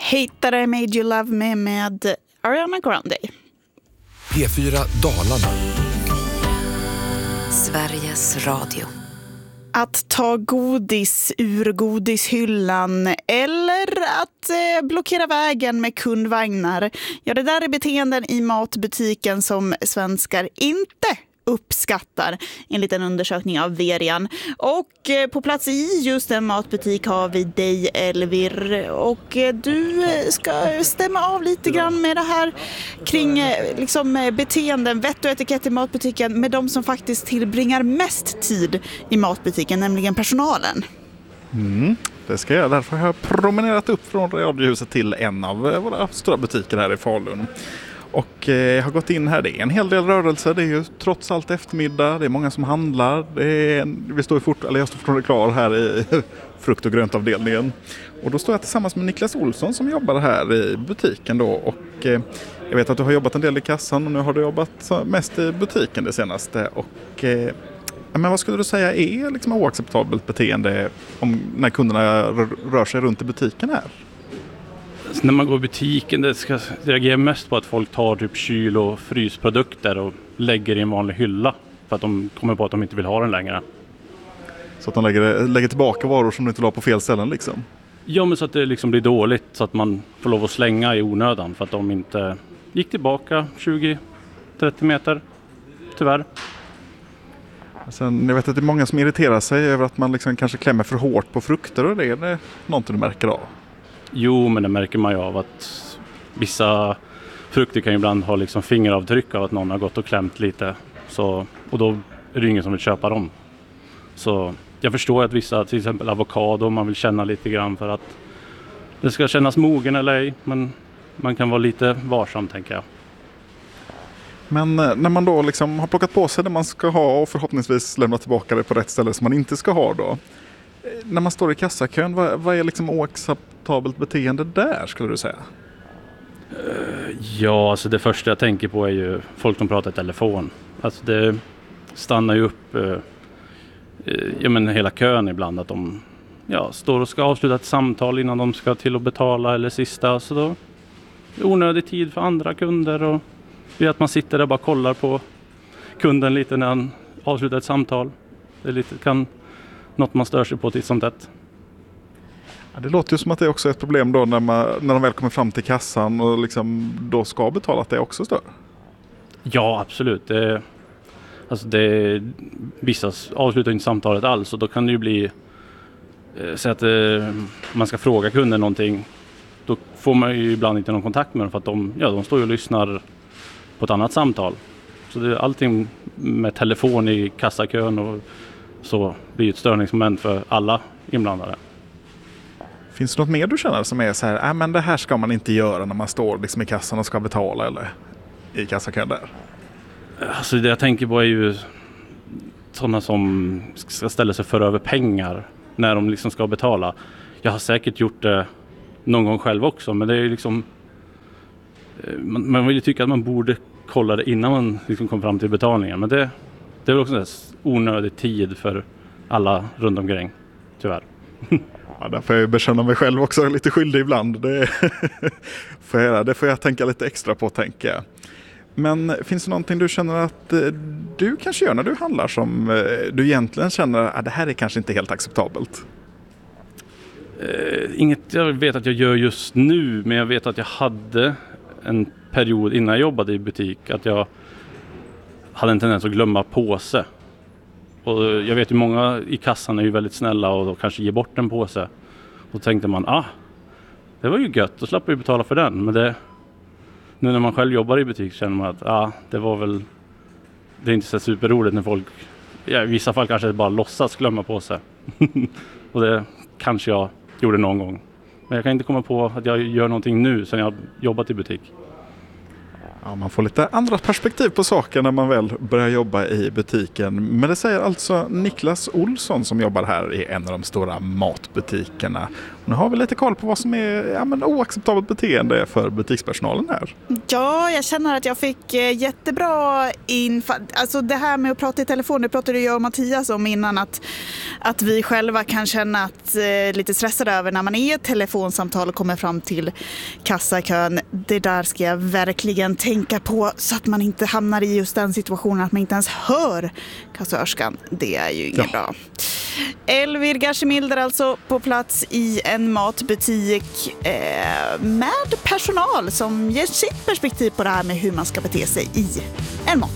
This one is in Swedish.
Hater I Made You Love Me med Ariana Grande. P4 Dalarna. Sveriges Radio. Att ta godis ur godishyllan eller att blockera vägen med kundvagnar. Ja, det där är beteenden i matbutiken som svenskar inte uppskattar enligt en undersökning av Verian. Och på plats i just en matbutik har vi dig, Elvir. Och du ska stämma av lite grann med det här kring beteenden, vett och etikett i matbutiken med de som faktiskt tillbringar mest tid i matbutiken, nämligen personalen. Det ska jag. Därför har jag promenerat upp från Radiohuset till en av våra stora butiker här i Falun. Och jag har gått in här, det är en hel del rörelser, det är ju trots allt eftermiddag, det är många som handlar, jag står fortfarande klar här i frukt- och gröntavdelningen. Och då står jag tillsammans med Niklas Olsson som jobbar här i butiken då, och jag vet att du har jobbat en del i kassan och nu har du jobbat mest i butiken det senaste. Och men vad skulle du säga är liksom oacceptabelt beteende när kunderna rör sig runt i butiken här? När man går i butiken, det reagerar mest på att folk tar typ kyl- och frysprodukter och lägger i en vanlig hylla för att de kommer på att de inte vill ha den längre. Så att de lägger tillbaka varor som de inte la på fel ställen liksom? Ja, men så att det liksom blir dåligt så att man får lov att slänga i onödan för att de inte gick tillbaka 20-30 meter, tyvärr. Sen, jag vet att det är många som irriterar sig över att man liksom kanske klämmer för hårt på frukter, och det är någonting du märker av? Jo, men det märker man ju av att vissa frukter kan ibland ha liksom fingeravtryck av att någon har gått och klämt lite. Och då är det ingen som vill köpa dem. Så jag förstår att vissa, till exempel avokado, man vill känna lite grann för att det ska kännas mogen eller ej. Men man kan vara lite varsam, tänker jag. Men när man då liksom har plockat på sig det man ska ha och förhoppningsvis lämnat tillbaka det på rätt ställe som man inte ska ha då. När man står i kassakön, vad är liksom oacceptabelt beteende där, skulle du säga? Ja, alltså det första jag tänker på är ju folk som pratar i telefon. Alltså det stannar ju upp hela kön ibland, att de står och ska avsluta ett samtal innan de ska till att betala eller sista. Så då är det onödig tid för andra kunder, och det är att man sitter där och bara kollar på kunden lite när han avslutar ett samtal. Det är lite något man stör sig på till sånt ett. Ja, det låter ju som att det också är ett problem då när de väl kommer fram till kassan och liksom då ska betala, att det också stör. Ja, absolut. Vissa avslutar inte samtalet alls, och då kan det ju bli så att man ska fråga kunden någonting. Då får man ju ibland inte någon kontakt med dem för att de står ju och lyssnar på ett annat samtal. Så det är allting med telefon i kassakön och så blir ett störningsmoment för alla inblandade. Finns det något mer du känner som är så här, men det här ska man inte göra när man står liksom i kassan och ska betala eller i kassakön där? Alltså det jag tänker på är ju sådana som ska ställa sig för över pengar när de liksom ska betala. Jag har säkert gjort det någon gång själv också, men det är ju liksom man vill ju tycka att man borde kolla det innan man liksom kom fram till betalningen, men det är väl också en onödig tid för alla runt omkring, tyvärr. Ja, där får jag bekänna mig själv också lite skyldig ibland. Det får jag tänka lite extra på, tänker jag. Men finns det någonting du känner att du kanske gör när du handlar som du egentligen känner att det här är kanske inte helt acceptabelt? Inget jag vet att jag gör just nu, men jag vet att jag hade en period innan jag jobbade i butik att jag hade en tendens att glömma påse. Och jag vet ju många i kassan är ju väldigt snälla och då kanske ger bort en påse. Och då tänkte man, det var ju gött, då slapp jag betala för den. Men nu när man själv jobbar i butik känner man att det är inte så superroligt när folk, i vissa fall kanske bara låtsas glömma påse. Och det kanske jag gjorde någon gång. Men jag kan inte komma på att jag gör någonting nu sen jag har jobbat i butik. Ja, man får lite andra perspektiv på saker när man väl börjar jobba i butiken. Men det säger alltså Niklas Olsson som jobbar här i en av de stora matbutikerna. Nu har vi lite koll på vad som är oacceptabelt beteende för butikspersonalen här. Ja, jag känner att jag fick jättebra alltså det här med att prata i telefon, det pratade jag och Mattias om innan, att vi själva kan känna att lite stressade över när man är i ett telefonsamtal och kommer fram till kassakön. Det där ska jag verkligen tänka på så att man inte hamnar i just den situationen att man inte ens hör kassörskan. Det är ju inget bra. Elvir Gashimilder alltså på plats i en matbutik med personal som ger sitt perspektiv på det här med hur man ska bete sig i en matbutik.